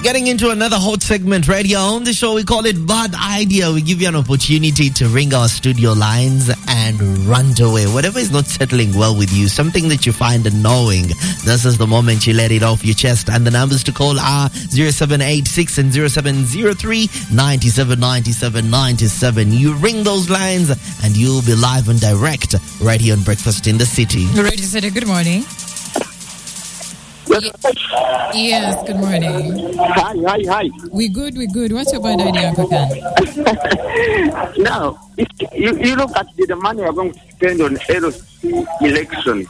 Getting into another hot segment right here on the show. We call it Bad Idea. We give you an opportunity to ring our studio lines and rant away. Whatever is not settling well with you, something that you find annoying, this is the moment you let it off your chest. And the numbers to call are 0786 and 0703 97 97 97. You ring those lines and you'll be live and direct right here on Breakfast in the City. Radio City, good morning. Yes, good morning. Hi. We good. What's your bad idea, Uncle Ken? Now, if you look at the money we're going to spend on LC elections.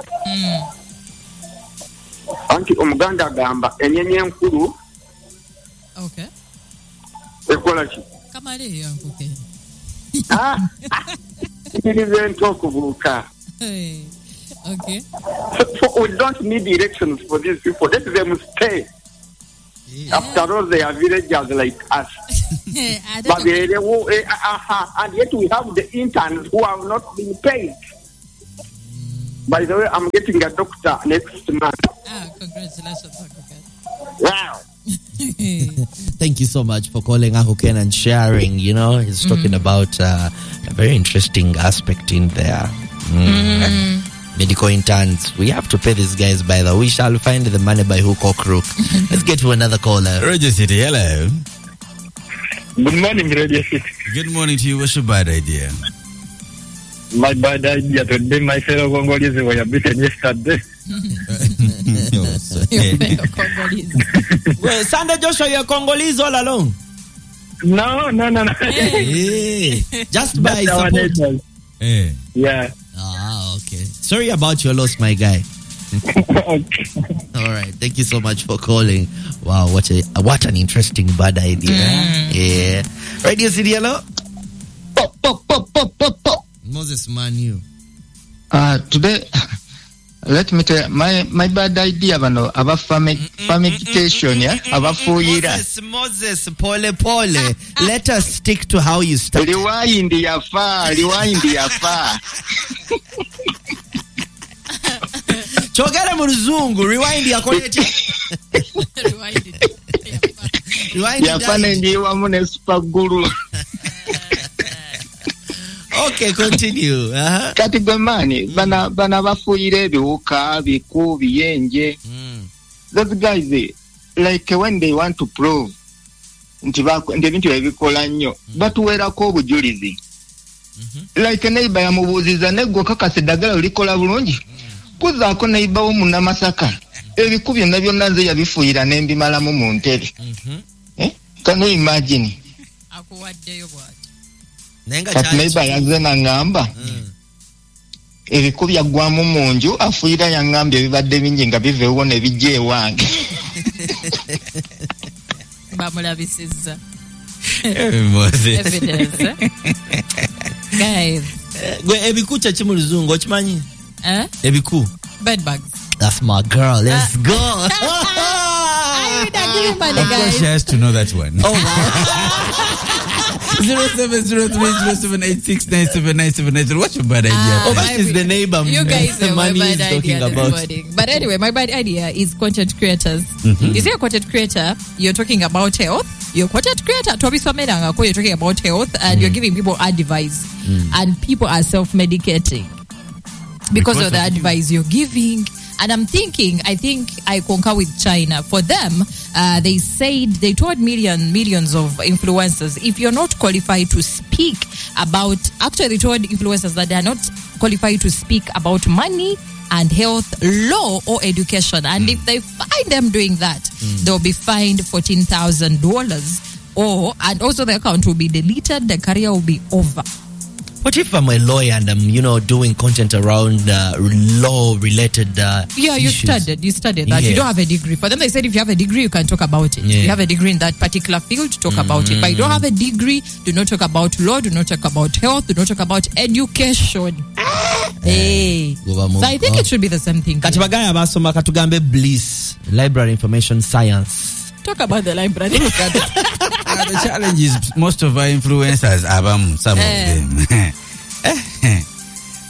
Anti Umuganda gamba enyenye nkuru. Okay. Ekola ki? Kamale Uncle Ken. It isn't talk about. Hey. Okay. So we don't need elections for these people. Let them stay. Yeah. After all, they are villagers like us. But and yet we have the interns who have not been paid. By the way, I'm getting a doctor next month. Congratulations, Uncle Ken. Wow. Thank you so much for calling Uncle Ken and sharing. You know, he's talking about a very interesting aspect in there. Medical interns. We have to pay these guys by the way. We shall find the money by hook or crook. Let's get to another caller. Radio City, hello. Good morning, Radio City. Good morning to you. What's your bad idea? My bad idea today, my fellow Congolese were beaten yesterday. Well, Sunday Joshua, you're Congolese all along? No. Hey. Just by support. Hey. Yeah. Okay. Sorry about your loss, my guy. Okay. All right. Thank you so much for calling. Wow, what an interesting bad idea. Yeah. Radio City, hello? Moses Manu. Today, let me tell you, my bad idea about fumigation, yeah? About fuira. Moses, pole. Let us stick to how you started. Rewind your far. Chogera muruzungu, rewind ya kolete. Rewind ya fana njiwa mune super guru. Okay, continue. Kati gwemani, bana bafuire ebiwuka, biku, biyenje. Those guys, like when they want to prove, nti bintu ebikola nnyo, batuweerako obujulizi. Like neighbor yamubuuziza neggo kakase ddagala olikola bulungi. Kuzaako neighbor wo munnamasaka. Ebiku byonna nze yabifuuyira n'embimalamu mu ntebe. Can you imagine? Akuwaddeyo bw'ati. Kati neighbor yazze n'angamba. Ebiku byaggwamu mu nju afuuyira yangambye ebibadde bingi nga biveewo ne bijja ewange. Bamulabisizza. Evidence. Guys. Ebiku kya kimu luzungu okimanyi? Ebiku. Bed bugs. That's my girl. Let's go. Of course she has to know that one. Oh, wow. 070307869797. What's your bad idea? That is the neighbor. You guys know my bad idea talking about. But anyway, my bad idea is content creators. You see a content creator, you're talking about health. You're content creator, you're talking about health, and you're giving people advice. And people are self-medicating because of the advice you're giving. And I think I concur with China. For them, they told millions of influencers, if you're not qualified to speak about, actually they told influencers that they are not qualified to speak about money and health, law or education. And if they find them doing that, they'll be fined $14,000 and also the account will be deleted, the career will be over. What if I'm a lawyer and I'm, doing content around law-related you studied that. You don't have a degree. For them, they said if you have a degree, you can talk about it. If you have a degree in that particular field, talk about it. But you don't have a degree, do not talk about law, do not talk about health, do not talk about education. Hey. So I think it should be the same thing. Katibagaya basoma katugambe bliss, library information science. Talk about the library. The challenge is most of our influencers, some of them.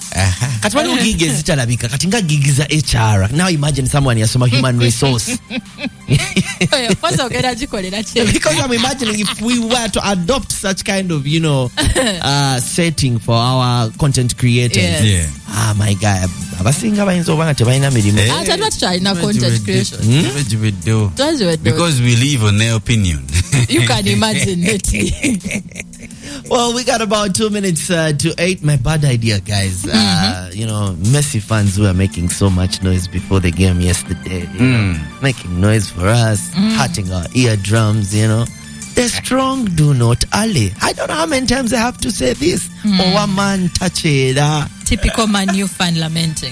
Kati waliwo gig ezitalabika kati nga gig za HR. Now imagine someone yasoma human resource. Kwanza ogenda gikolera ki? Because I'm imagining if we were to adopt such kind of, setting for our content creators. Yes. Yeah. Ah, my God. Abasinga bayinza obanga tebalina mirimu. Tatuba tukyalina content creation. Because we live on their opinion. You can imagine it. Well, we got about 2 minutes to 8. My bad idea, guys. Messi fans who are making so much noise before the game yesterday. Making noise for us, hurting our eardrums, The strong do not ally. I don't know how many times I have to say this. Oh, man, touch it. Typical Man U fan lamenting.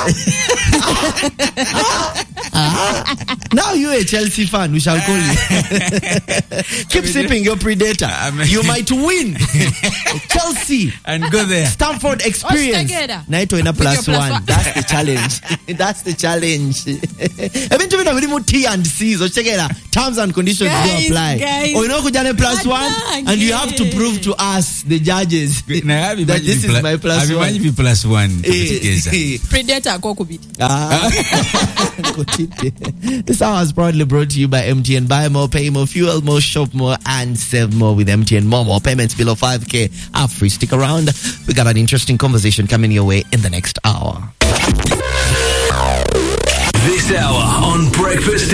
Now you're a Chelsea fan, we shall call you. Keep sipping your Predator. You might win. Chelsea. And go there. Stamford experience. Naito in a +1. That's the challenge. That's the challenge. Eventually, we need T and C. So check it out. Terms and conditions do apply. Guys. Or +1, and you have to prove to us, the judges, that this is my +1. +1. Predator kokubiti. This hour is proudly brought to you by MTN. Buy more, pay more, fuel more, shop more, and save more with MTN. More payments below 5K are free. Stick around. We got an interesting conversation coming your way in the next hour. This hour on Breakfast